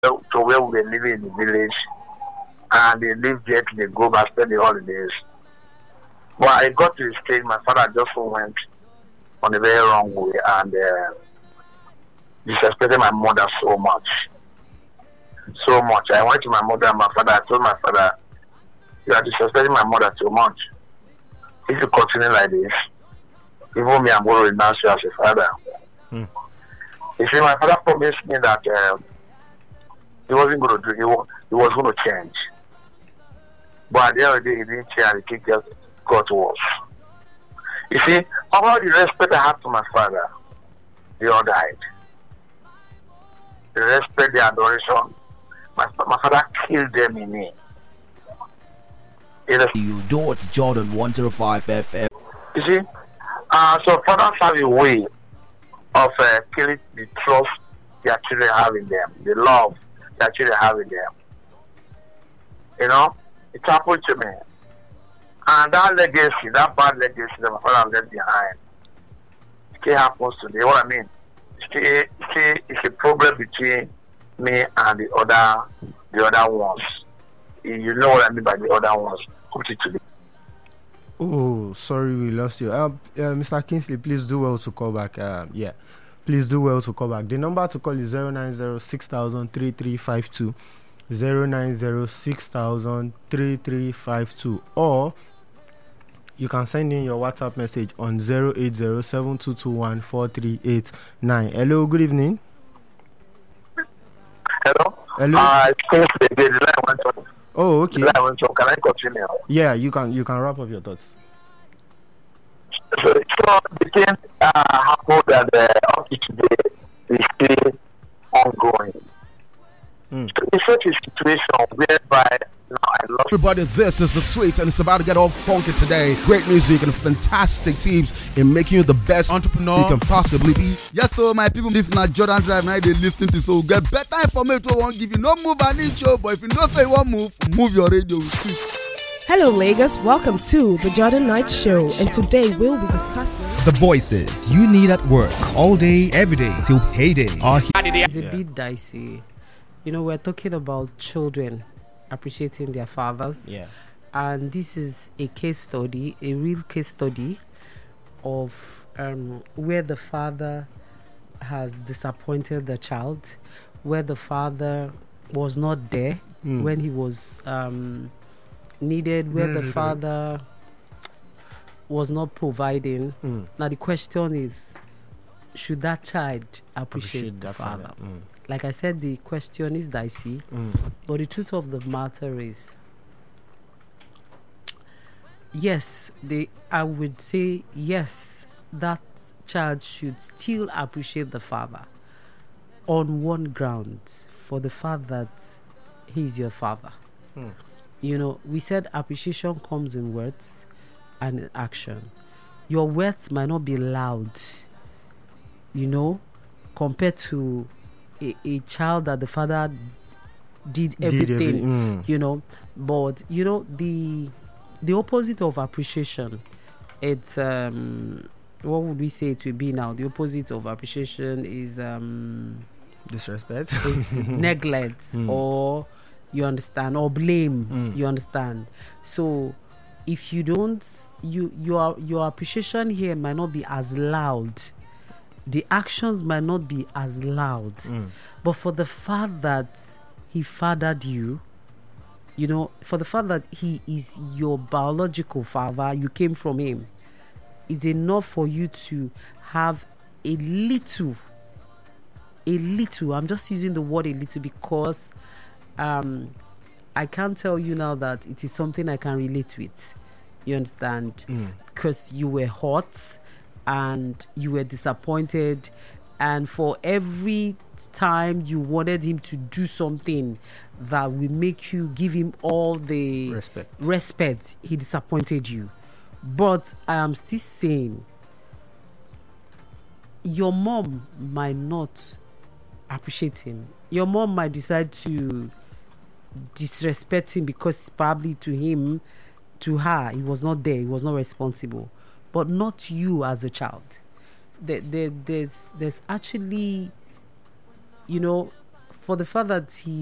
to where we were living in the village, and they live there till they go back spend the holidays. But I got to the stage, my father just went on a very wrong way and disrespected my mother so much. So much. I went to my mother and my father. I told my father, you are disrespecting my mother too much. If you continue like this, even me, I'm going to renounce you as a father. Hmm. You see, my father promised me that he wasn't going to do. He was going to change. But at the end of the day, he didn't change. The kid just got worse. You see, all the respect I had to my father, they all died. The respect, the adoration, my father killed them in me. You do it's Jordan 105 FM. You see, so fathers have a way of killing the trust their children have in them, the love their children have in them. You know, it happened to me. And that legacy, that bad legacy that my father left behind, still happens today. What I mean, it's a problem between me and the other ones. You know what I mean by the other ones. Up to today. Oh, sorry, we lost you. Mr. Kingsley, please do well to call back. Please do well to call back. The number to call is 09060003352, 09060003352, or you can send in your WhatsApp message on 08072214389. Hello, good evening. Hello? Hello. The line went on. Oh, okay. The line went on. Can I continue? Yeah, you can wrap up your thoughts. So the thing happened that up to today is still ongoing. So it's such a situation whereby I love everybody. This is the Sweets, and it's about to get all funky today. Great music and fantastic tips in making you the best entrepreneur you can possibly be. Yes, so my people, this is not Jordan Drive. Now they listen to, so get better information. We won't give you no move an inch, but if you don't say one move your radio. Hello, Lagos. Welcome to the Jordan Knight Show, and today we'll be discussing the voices you need at work all day, every day till payday are here. It's a bit dicey. You know, we're talking about children appreciating their fathers. Yeah. And this is a case study, a real case study of where the father has disappointed the child, where the father was not there when he was needed, where the father was not providing. Now the question is, should that child appreciate the father? Like I said, the question is dicey, but the truth of the matter is, yes, I would say yes, that child should still appreciate the father on one ground, for the fact that he's your father. You know, we said appreciation comes in words and in action. Your words might not be loud, you know, compared to a child that the father did everything, you know. But you know, the opposite of appreciation, it's what would we say it will be now? The opposite of appreciation is disrespect, is neglect, or you understand, or blame. You understand. So if you don't, your appreciation here might not be as loud. The actions might not be as loud, but for the fact that he fathered you, you know, for the fact that he is your biological father, you came from him, it's enough for you to have a little, I'm just using the word a little because I can't tell you now that it is something I can relate with. You understand? Because you were hot and you were disappointed, and for every time you wanted him to do something that will make you give him all the respect, he disappointed you. But I am still saying, your mom might not appreciate him. Your mom might decide to disrespect him because probably to her, he was not there, he was not responsible. But not you as a child. There's actually, you know, for the fact that he